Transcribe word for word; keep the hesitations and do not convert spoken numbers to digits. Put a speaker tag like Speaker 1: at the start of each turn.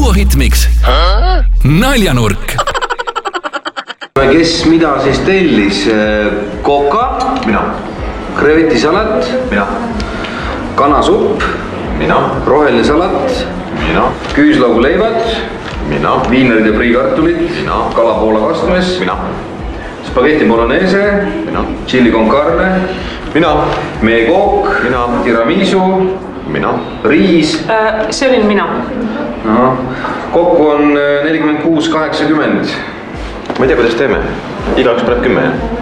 Speaker 1: duohitmiks Naljanurk.
Speaker 2: Kes mida siis tellis? Koka?
Speaker 3: Mina.
Speaker 2: Krevetisalat?
Speaker 3: Mina.
Speaker 2: Kanasupp?
Speaker 3: Mina.
Speaker 2: Roheline salat?
Speaker 3: Mina.
Speaker 2: Küüslauguleivad?
Speaker 3: Mina.
Speaker 2: Viinerid ja friikartulid?
Speaker 3: Mina.
Speaker 2: Kalapoola kastmes?
Speaker 3: Mina.
Speaker 2: Spaghetti bolognese?
Speaker 3: Mina.
Speaker 2: Chili con carne?
Speaker 3: Mina.
Speaker 2: Meekook?
Speaker 3: Mina.
Speaker 2: Tiramisu?
Speaker 3: Mina.
Speaker 2: Riis?
Speaker 4: See olin mina.
Speaker 2: Kokku on nelikümmend kuus kaheksakümmend.
Speaker 3: Ma ei tea, kuidas teeme. Igaüks paneb kümme.